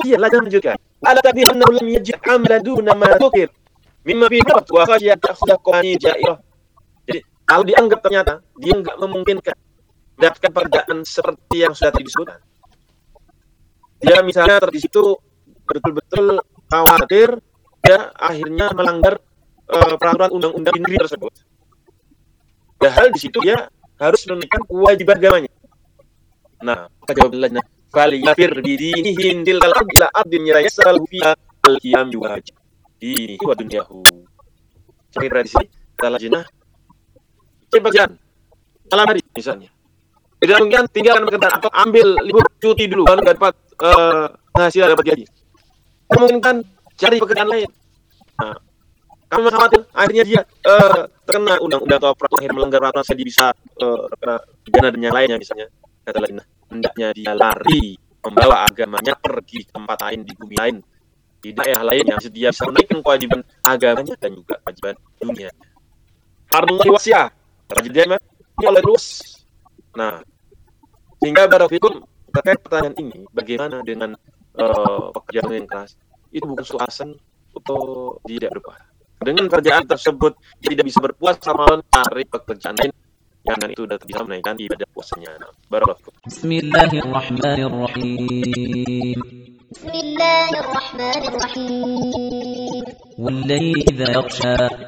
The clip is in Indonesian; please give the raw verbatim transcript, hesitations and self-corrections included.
Iya, lanjutkan. Ala taqdir annahu lam yajid 'amalan duna ma dzukir mimma fihi rabat wa khashiyat ta'khudha qawani ja'irah. Jadi, kalau dianggap ternyata dia enggak memungkinkan mendapatkan pekerjaan seperti yang sudah disebutkan. Dia misalnya di situ betul-betul khawatir dia akhirnya melanggar uh, peraturan undang-undang di negeri tersebut. Padahal di situ dia harus menunaikan kewajiban agamanya. Nah, maka jawabnya faliyafir bidinihi indil al-abd ila abdin yarayassal fiha al-qiyam wajib dinihi wa dunyahu. Cari tradisi dalam jenah bagian malam hari misalnya. Tidak mungkin tinggalkan pekerjaan atau ambil libur cuti dulu baru dapat uh, penghasilan dapat gaji. Memungkinkan cari pekerjaan lain. Nah, kami khawatir akhirnya dia uh, terkena undang-undang atau peraturan akhir melanggar peraturan jadi bisa uh, terkena pidana dan yang lainnya misalnya. Kata lainnya, hendaknya dia lari membawa agamanya pergi ke tempat lain di bumi lain, di daerah lain yang dia bisa menaikkan kewajiban agamanya dan juga kewajiban dunia. Arnul wasiah, terjadi ini oleh luas. Nah, sehingga barakallahu terkait pertanyaan ini, bagaimana dengan uh, pekerjaan yang keras? Itu bukan suatu alasan untuk tidak berpuasa. Dengan pekerjaan tersebut tidak bisa berpuasa malah cari pekerjaan lain yang dan itu sudah bisa menaikkan ibadah puasanya. Nah, barakallahu. Bismillahirrahmanirrahim. Bismillahirrahmanirrahim. Wal-laili idza yaghsha